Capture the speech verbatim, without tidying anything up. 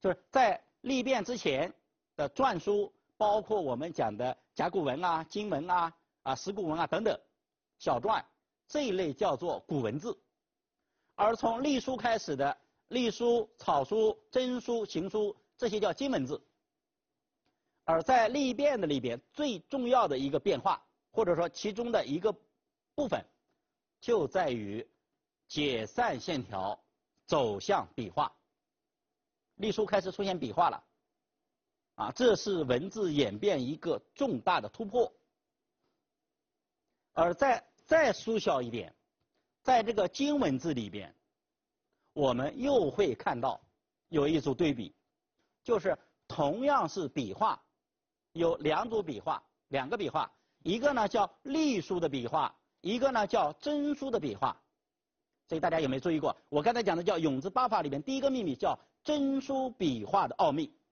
就是在历变之前的篆书，包括我们讲的甲骨文啊、金文啊、啊石鼓文啊等等小篆这一类叫做古文字，而从隶书开始的隶书、草书、真书、行书这些叫金文字。而在历变的里边，最重要的一个变化，或者说其中的一个部分，就在于解散线条，走向笔画。隶书开始出现笔画了，啊，这是文字演变一个重大的突破。而再再缩小一点，在这个金文字里边，我们又会看到有一组对比，就是同样是笔画，有两组笔画，两个笔画，一个呢叫隶书的笔画，一个呢叫真书的笔画。所以大家有没有注意过？我刚才讲的叫永字八法里面第一个秘密叫真书笔画的奥秘。